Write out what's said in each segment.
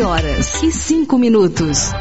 11h05.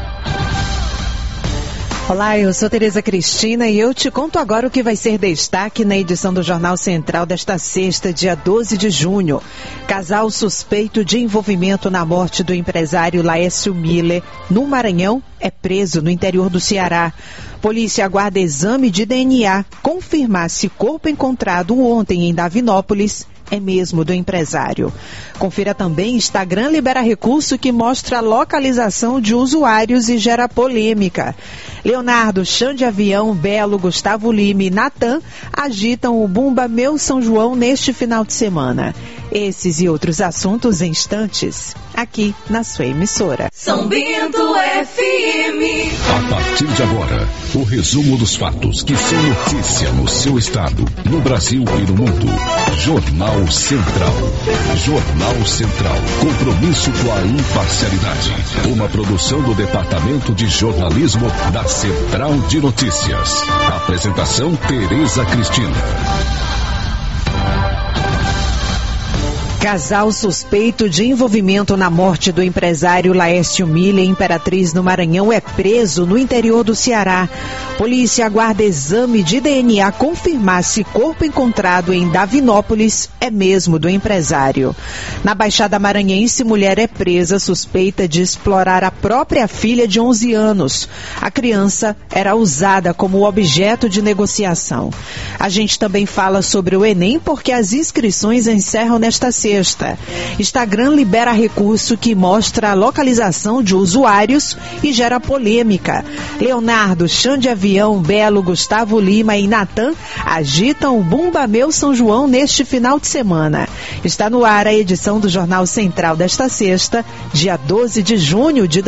Olá, eu sou Tereza Cristina e eu te conto agora o que vai ser destaque na edição do Jornal Central desta sexta, dia 12 de junho. Casal suspeito de envolvimento na morte do empresário Laércio Miller, no Maranhão, é preso no interior do Ceará. Polícia aguarda exame de DNA, confirmar se corpo encontrado ontem em Davinópolis é mesmo do empresário. Confira também: Instagram libera recurso que mostra a localização de usuários e gera polêmica. Leonardo, Chão de Avião, Belo, Gustavo Lima e Natan agitam o Bumba Meu São João neste final de semana. Esses e outros assuntos em instantes, aqui na sua emissora. São Bento FM. A partir de agora, o resumo dos fatos que são notícia no seu estado, no Brasil e no mundo. Jornal Central. Jornal Central. Compromisso com a imparcialidade. Uma produção do Departamento de Jornalismo da Central de Notícias. Apresentação: Tereza Cristina. Casal suspeito de envolvimento na morte do empresário Laércio Miller, em Imperatriz, no Maranhão, é preso no interior do Ceará. Polícia aguarda exame de DNA confirmar se corpo encontrado em Davinópolis é mesmo do empresário. Na Baixada Maranhense, mulher é presa suspeita de explorar a própria filha de 11 anos. A criança era usada como objeto de negociação. A gente também fala sobre o Enem, porque as inscrições encerram nesta sexta. Instagram libera recurso que mostra a localização de usuários e gera polêmica. Leonardo, Chão de Avião, Belo, Gustavo Lima e Natan agitam o Bumba Meu São João neste final de semana. Está no ar a edição do Jornal Central desta sexta, dia 12 de junho de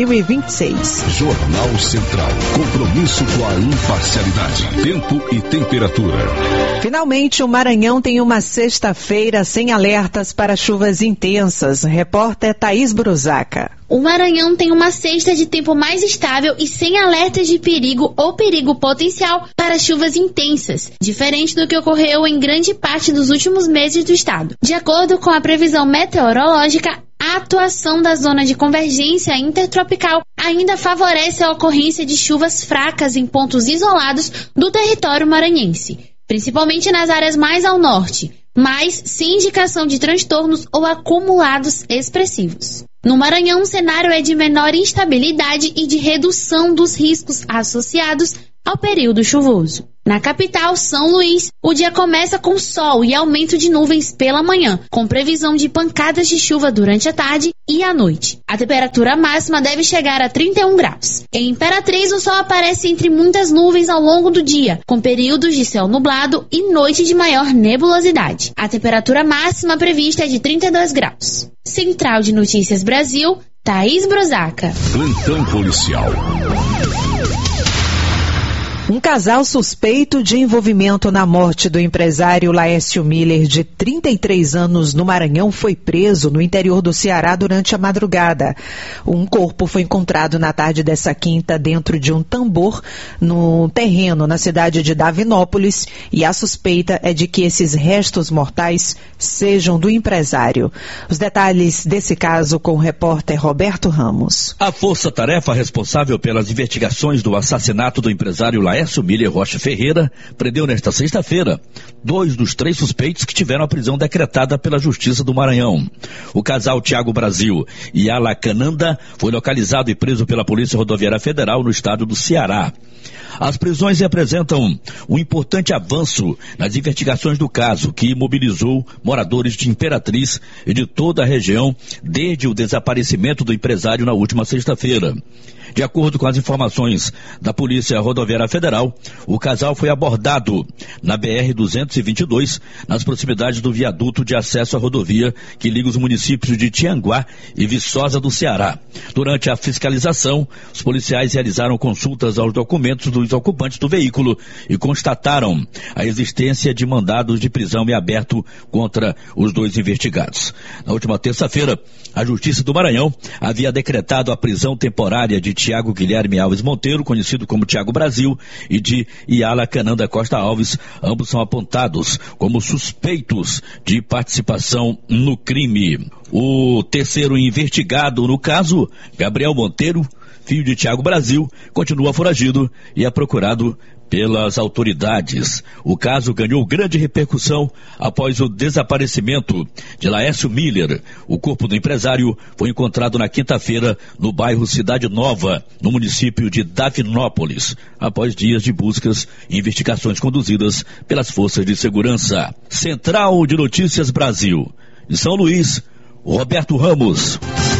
2026. Jornal Central. Compromisso com a imparcialidade. Tempo e temperatura. Finalmente, o Maranhão tem uma sexta-feira sem alertas para chuvas intensas. Repórter Thaís Brusaca. O Maranhão tem uma sexta de tempo mais estável e sem alertas de perigo ou perigo potencial para chuvas intensas, diferente do que ocorreu em grande parte dos últimos meses do estado. De acordo com a previsão meteorológica, a atuação da zona de convergência intertropical ainda favorece a ocorrência de chuvas fracas em pontos isolados do território maranhense, principalmente nas áreas mais ao norte, mas sem indicação de transtornos ou acumulados expressivos. No Maranhão, o cenário é de menor instabilidade e de redução dos riscos associados ao período chuvoso. Na capital, São Luís, o dia começa com sol e aumento de nuvens pela manhã, com previsão de pancadas de chuva durante a tarde e à noite. A temperatura máxima deve chegar a 31 graus. Em Imperatriz, o sol aparece entre muitas nuvens ao longo do dia, com períodos de céu nublado e noite de maior nebulosidade. A temperatura máxima prevista é de 32 graus. Central de Notícias Brasil, Thaís Brusaca. Plantão policial. Um casal suspeito de envolvimento na morte do empresário Laércio Miller, de 33 anos, no Maranhão, foi preso no interior do Ceará durante a madrugada. Um corpo foi encontrado na tarde dessa quinta dentro de um tambor no terreno na cidade de Davinópolis, e a suspeita é de que esses restos mortais sejam do empresário. Os detalhes desse caso com o repórter Roberto Ramos. A força-tarefa responsável pelas investigações do assassinato do empresário Laércio Miller Rocha Ferreira prendeu nesta sexta-feira 2 dos 3 suspeitos que tiveram a prisão decretada pela Justiça do Maranhão. O casal Thiago Brasil e Alacananda foi localizado e preso pela Polícia Rodoviária Federal no estado do Ceará. As prisões representam um importante avanço nas investigações do caso, que mobilizou moradores de Imperatriz e de toda a região desde o desaparecimento do empresário na última sexta-feira. De acordo com as informações da Polícia Rodoviária Federal, o casal foi abordado na BR-222, nas proximidades do viaduto de acesso à rodovia que liga os municípios de Tianguá e Viçosa do Ceará. Durante a fiscalização, os policiais realizaram consultas aos documentos dos ocupantes do veículo e constataram a existência de mandados de prisão em aberto contra os 2 investigados. Na última terça-feira, a Justiça do Maranhão havia decretado a prisão temporária de Tiago Guilherme Alves Monteiro, conhecido como Tiago Brasil, e de Yala Cananda Costa Alves. Ambos são apontados como suspeitos de participação no crime. O terceiro investigado no caso, Gabriel Monteiro, filho de Tiago Brasil, continua foragido e é procurado pelas autoridades. O caso ganhou grande repercussão após o desaparecimento de Laércio Miller. O corpo do empresário foi encontrado na quinta-feira no bairro Cidade Nova, no município de Davinópolis, após dias de buscas e investigações conduzidas pelas forças de segurança. Central de Notícias Brasil. De São Luís, Roberto Ramos.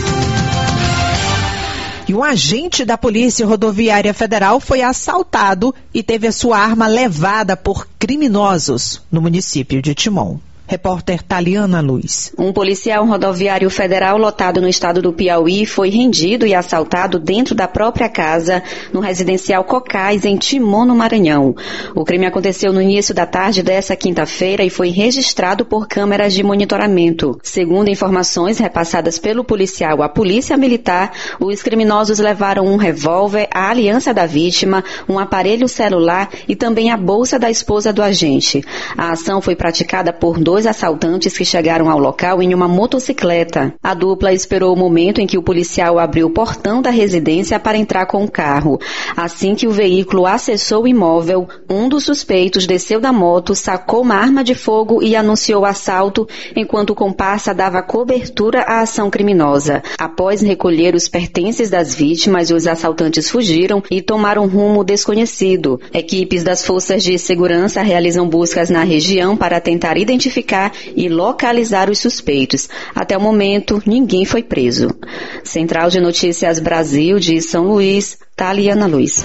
E um agente da Polícia Rodoviária Federal foi assaltado e teve a sua arma levada por criminosos no município de Timon. Repórter Taliana Luz. Um policial rodoviário federal lotado no estado do Piauí foi rendido e assaltado dentro da própria casa no residencial Cocais, em Timon, no Maranhão. O crime aconteceu no início da tarde dessa quinta-feira e foi registrado por câmeras de monitoramento. Segundo informações repassadas pelo policial à Polícia Militar, os criminosos levaram um revólver, a aliança da vítima, um aparelho celular e também a bolsa da esposa do agente. A ação foi praticada por dois assaltantes que chegaram ao local em uma motocicleta. A dupla esperou o momento em que o policial abriu o portão da residência para entrar com o carro. Assim que o veículo acessou o imóvel, um dos suspeitos desceu da moto, sacou uma arma de fogo e anunciou o assalto, enquanto o comparsa dava cobertura à ação criminosa. Após recolher os pertences das vítimas, os assaltantes fugiram e tomaram rumo desconhecido. Equipes das forças de segurança realizam buscas na região para tentar identificar e localizar os suspeitos. Até o momento, ninguém foi preso. Central de Notícias Brasil, de São Luís, Taliana Luz.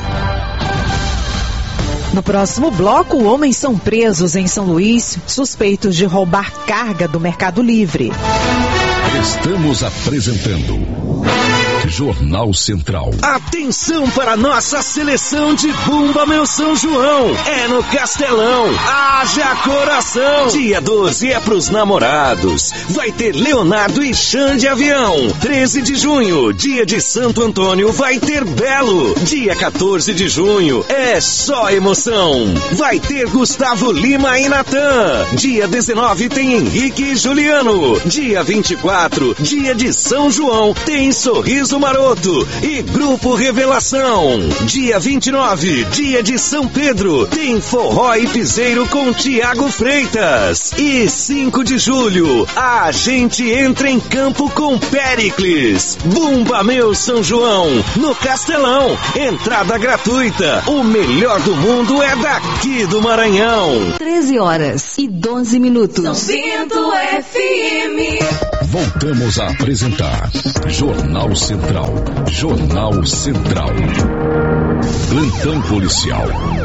No próximo bloco, homens são presos em São Luís, suspeitos de roubar carga do Mercado Livre. Estamos apresentando Jornal Central. Atenção para nossa seleção de Bumba Meu São João. É no Castelão. Haja coração. Dia 12 é pros namorados. Vai ter Leonardo e Xande Avião. 13 de junho, dia de Santo Antônio, vai ter Belo. Dia 14 de junho, é só emoção. Vai ter Gustavo Lima e Natan. Dia 19 tem Henrique e Juliano. Dia 24, dia de São João, tem Sorriso Maroto e Grupo Revelação. Dia 29, dia de São Pedro, tem Forró e Piseiro com Tiago Freitas. E 5 de julho, a gente entra em campo com Péricles. Bumba Meu São João, no Castelão. Entrada gratuita. O melhor do mundo é daqui do Maranhão. 13h12. São Bento FM. Voltamos a apresentar Jornal Central. Jornal Central. Plantão policial.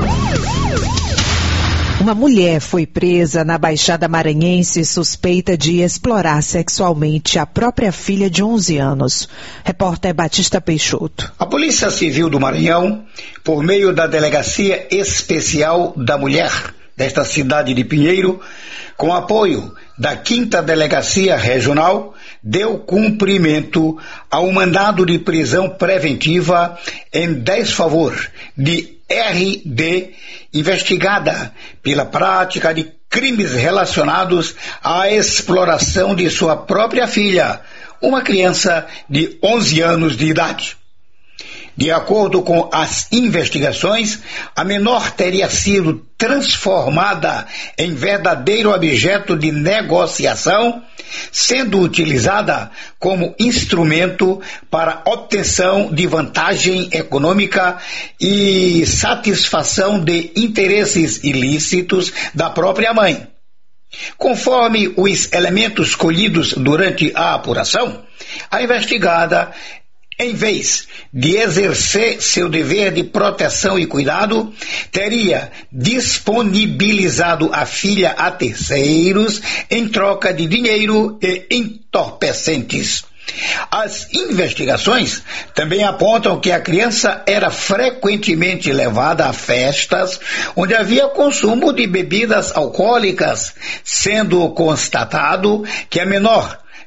Uma mulher foi presa na Baixada Maranhense suspeita de explorar sexualmente a própria filha de 11 anos. Repórter Batista Peixoto. A Polícia Civil do Maranhão, por meio da Delegacia Especial da Mulher desta cidade de Pinheiro, com apoio da 5ª Delegacia Regional, deu cumprimento ao mandado de prisão preventiva em desfavor de RD, investigada pela prática de crimes relacionados à exploração de sua própria filha, uma criança de 11 anos de idade. De acordo com as investigações, a menor teria sido transformada em verdadeiro objeto de negociação, sendo utilizada como instrumento para obtenção de vantagem econômica e satisfação de interesses ilícitos da própria mãe. Conforme os elementos colhidos durante a apuração, a investigada, em vez de exercer seu dever de proteção e cuidado, teria disponibilizado a filha a terceiros em troca de dinheiro e entorpecentes. As investigações também apontam que a criança era frequentemente levada a festas onde havia consumo de bebidas alcoólicas, sendo constatado que a menor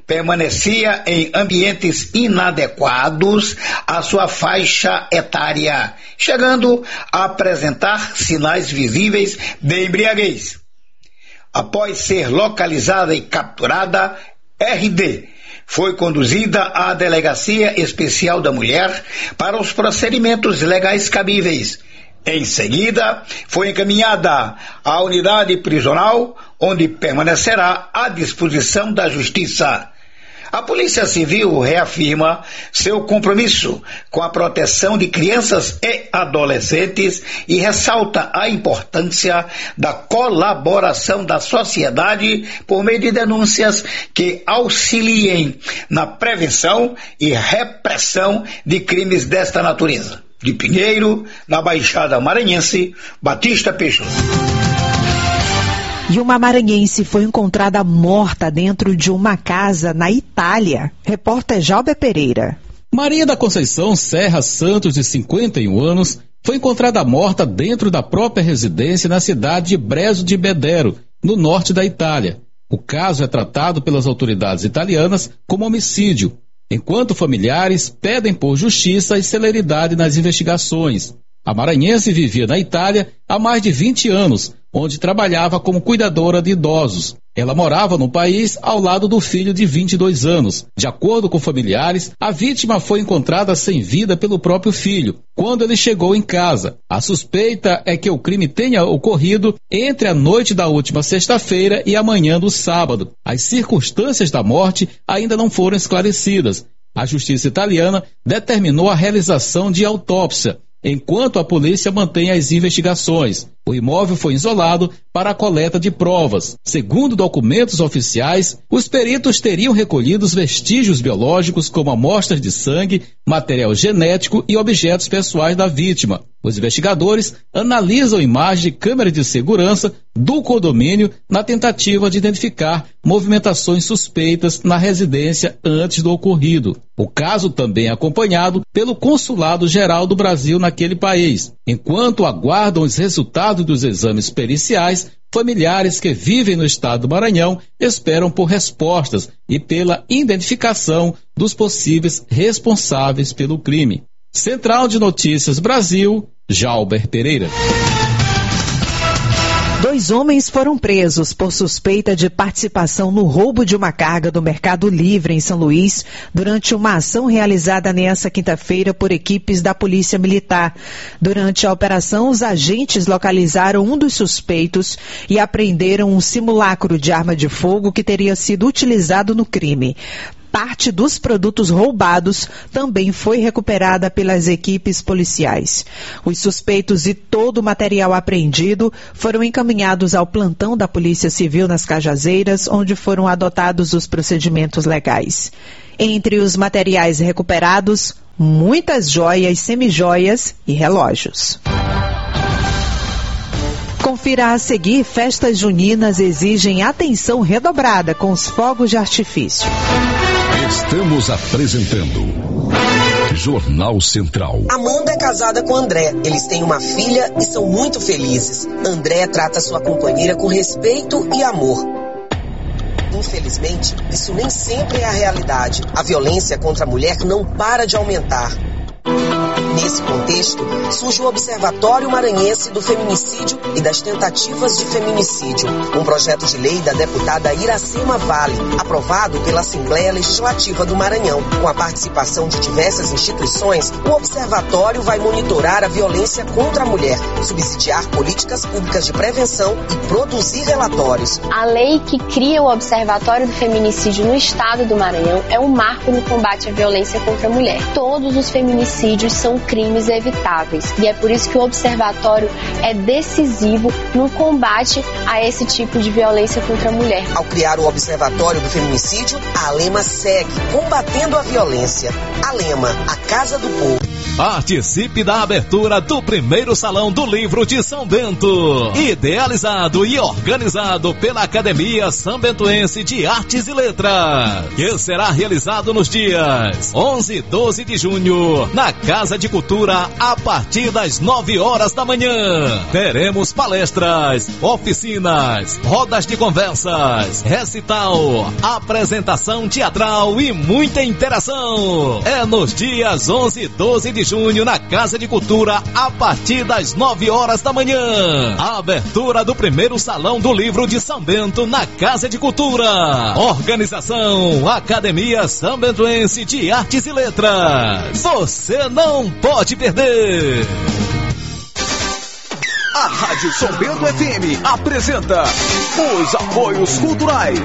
permanecia em ambientes inadequados à sua faixa etária, chegando a apresentar sinais visíveis de embriaguez. Após ser localizada e capturada, RD foi conduzida à Delegacia Especial da Mulher para os procedimentos legais cabíveis. Em seguida, foi encaminhada à unidade prisional, onde permanecerá à disposição da Justiça. A Polícia Civil reafirma seu compromisso com a proteção de crianças e adolescentes e ressalta a importância da colaboração da sociedade por meio de denúncias que auxiliem na prevenção e repressão de crimes desta natureza. De Pinheiro, na Baixada Maranhense, Batista Peixoto. E uma maranhense foi encontrada morta dentro de uma casa na Itália. Repórter Jalber Pereira. Maria da Conceição Serra Santos, de 51 anos, foi encontrada morta dentro da própria residência na cidade de Brezo de Bedero, no norte da Itália. O caso é tratado pelas autoridades italianas como homicídio, enquanto familiares pedem por justiça e celeridade nas investigações. A maranhense vivia na Itália há mais de 20 anos, onde trabalhava como cuidadora de idosos. Ela morava no país ao lado do filho de 22 anos. De acordo com familiares, a vítima foi encontrada sem vida pelo próprio filho, quando ele chegou em casa. A suspeita é que o crime tenha ocorrido entre a noite da última sexta-feira e a manhã do sábado. As circunstâncias da morte ainda não foram esclarecidas. A justiça italiana determinou a realização de autópsia, enquanto a polícia mantém as investigações. O imóvel foi isolado para a coleta de provas. Segundo documentos oficiais, os peritos teriam recolhido vestígios biológicos como amostras de sangue, material genético e objetos pessoais da vítima. Os investigadores analisam imagens de câmera de segurança do condomínio na tentativa de identificar movimentações suspeitas na residência antes do ocorrido. O caso também é acompanhado pelo Consulado Geral do Brasil naquele país. Enquanto aguardam os resultados dos exames periciais, familiares que vivem no estado do Maranhão esperam por respostas e pela identificação dos possíveis responsáveis pelo crime. Central de Notícias Brasil, Jalber Pereira. 2 homens foram presos por suspeita de participação no roubo de uma carga do Mercado Livre em São Luís durante uma ação realizada nesta quinta-feira por equipes da Polícia Militar. Durante a operação, os agentes localizaram um dos suspeitos e apreenderam um simulacro de arma de fogo que teria sido utilizado no crime. Parte dos produtos roubados também foi recuperada pelas equipes policiais. Os suspeitos e todo o material apreendido foram encaminhados ao plantão da Polícia Civil nas Cajazeiras, onde foram adotados os procedimentos legais. Entre os materiais recuperados, muitas joias, semijoias e relógios. Confira a seguir: festas juninas exigem atenção redobrada com os fogos de artifício. Estamos apresentando Jornal Central. Amanda é casada com André. Eles têm uma filha e são muito felizes. André trata sua companheira com respeito e amor. Infelizmente, isso nem sempre é a realidade. A violência contra a mulher não para de aumentar. Nesse contexto, surge o Observatório Maranhense do Feminicídio e das Tentativas de Feminicídio, um projeto de lei da deputada Iracema Vale, aprovado pela Assembleia Legislativa do Maranhão. Com a participação de diversas instituições, o observatório vai monitorar a violência contra a mulher, subsidiar políticas públicas de prevenção e produzir relatórios. A lei que cria o Observatório do Feminicídio no estado do Maranhão é um marco no combate à violência contra a mulher. Todos os feminicídios são crimes evitáveis e é por isso que o observatório é decisivo no combate a esse tipo de violência contra a mulher. Ao criar o Observatório do Feminicídio, a Alema segue combatendo a violência. Alema, a Casa do Povo. Participe da abertura do primeiro Salão do Livro de São Bento, idealizado e organizado pela Academia Sambentuense de Artes e Letras, que será realizado nos dias 11 e 12 de junho, na Casa de Cultura, a partir das 9 horas da manhã. Teremos palestras, oficinas, rodas de conversas, recital, apresentação teatral e muita interação. É nos dias 11 e 12 de junho, na Casa de Cultura, a partir das 9 horas da manhã. A abertura do primeiro Salão do Livro de São Bento, na Casa de Cultura. Organização Academia Sambentuense de Artes e Letras. Você não pode perder. A Rádio São Bento FM apresenta os apoios culturais.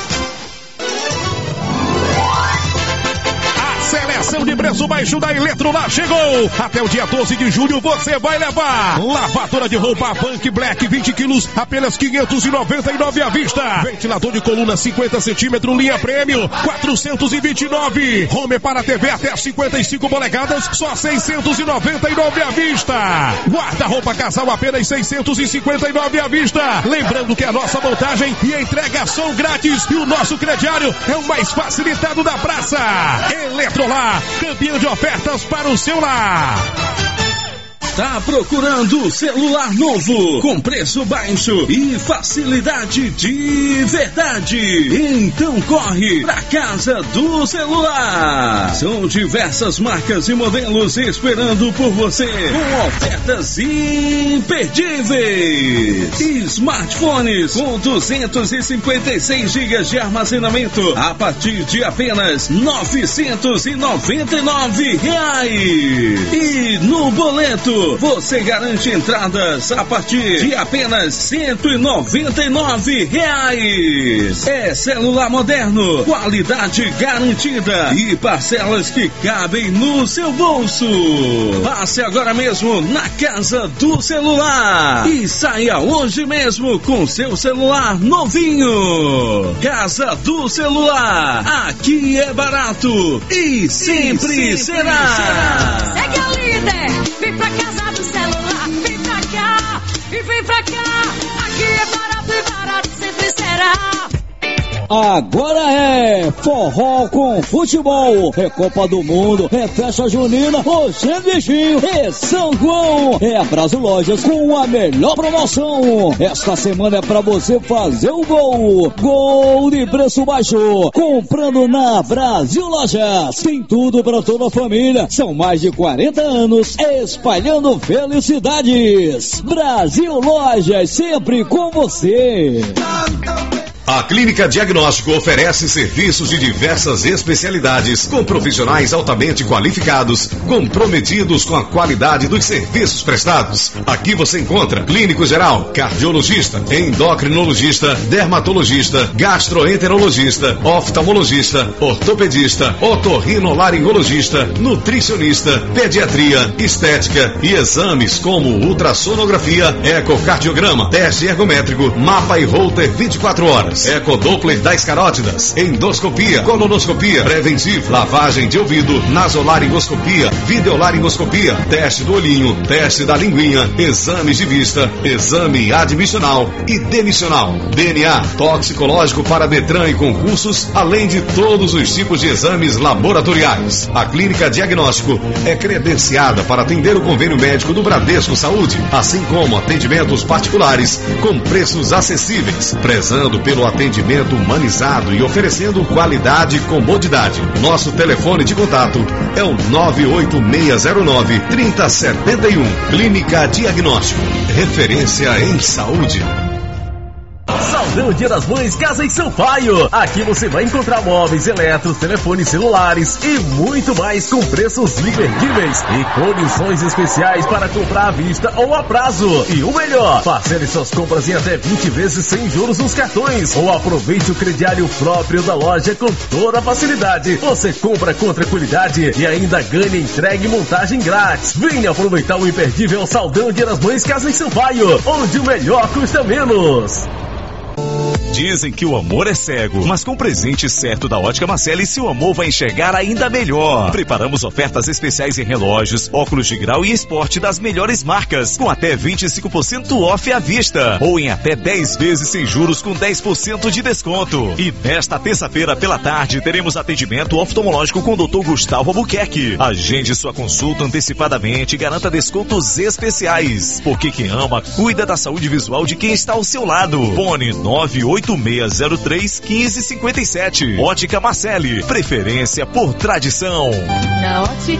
Seleção de preço baixo da Eletrolar chegou. Até o dia 12 de julho você vai levar lavadora de roupa Punk Black 20 quilos, apenas 599 à vista. Ventilador de coluna 50 centímetros, linha prêmio, 429. Home para TV até 55 polegadas, só 699 à vista. Guarda-roupa casal apenas 659 à vista. Lembrando que a nossa montagem e entrega são grátis e o nosso crediário é o mais facilitado da praça. Eletrolar, campeão de ofertas para o seu lar. Tá procurando celular novo, com preço baixo e facilidade de verdade? Então corre pra Casa do Celular. São diversas marcas e modelos esperando por você, com ofertas imperdíveis. Smartphones com 256 GB de armazenamento a partir de apenas R$ 999. E no boleto você garante entradas a partir de apenas R$ 199. É celular moderno, qualidade garantida e parcelas que cabem no seu bolso. Passe agora mesmo na Casa do Celular e saia hoje mesmo com seu celular novinho. Casa do Celular, aqui é barato e sempre será. Segue a líder, vem pra Casa do Celular, vem pra cá e vem pra cá. Aqui é barato e barato sempre será. Agora é forró com futebol, é Copa do Mundo, é festa junina, hoje é bichinho, é São João, é Brasil Lojas com a melhor promoção. Esta semana é pra você fazer o gol de preço baixo, comprando na Brasil Lojas. Tem tudo pra toda a família, são mais de 40 anos espalhando felicidades. Brasil Lojas, sempre com você. A Clínica Diagnóstico oferece serviços de diversas especialidades, com profissionais altamente qualificados, comprometidos com a qualidade dos serviços prestados. Aqui você encontra clínico geral, cardiologista, endocrinologista, dermatologista, gastroenterologista, oftalmologista, ortopedista, otorrinolaringologista, nutricionista, pediatria, estética e exames como ultrassonografia, ecocardiograma, teste ergométrico, mapa e holter 24 horas. Ecodoppler das carótidas, endoscopia, colonoscopia, preventivo, lavagem de ouvido, nasolaringoscopia, videolaringoscopia, teste do olhinho, teste da linguinha, exames de vista, exame admissional e demissional, DNA, toxicológico para Detran e concursos, além de todos os tipos de exames laboratoriais. A Clínica Diagnóstico é credenciada para atender o convênio médico do Bradesco Saúde, assim como atendimentos particulares com preços acessíveis, prezando pelo atendimento humanizado e oferecendo qualidade e comodidade. Nosso telefone de contato é o 98609-3071. Clínica Diagnóstico, referência em saúde. Saldão Dia das Mães Casa em Sampaio. Aqui você vai encontrar móveis, eletros, telefones celulares e muito mais com preços imperdíveis e condições especiais para comprar à vista ou a prazo. E o melhor, parcele suas compras em até 20 vezes sem juros nos cartões ou aproveite o crediário próprio da loja com toda a facilidade. Você compra com tranquilidade e ainda ganha entrega e montagem grátis. Venha aproveitar o imperdível Saldão Dia das Mães Casa em Sampaio, onde o melhor custa menos. Dizem que o amor é cego, mas com o presente certo da Ótica Marcele, seu amor vai enxergar ainda melhor. Preparamos ofertas especiais em relógios, óculos de grau e esporte das melhores marcas, com até 25% off à vista, ou em até 10 vezes sem juros com 10% de desconto. E nesta terça-feira pela tarde teremos atendimento oftalmológico com o Dr. Gustavo Albuquerque. Agende sua consulta antecipadamente e garanta descontos especiais, porque quem ama cuida da saúde visual de quem está ao seu lado. Fone 98603-1557. Ótica Marcele, preferência por tradição. Na Ótica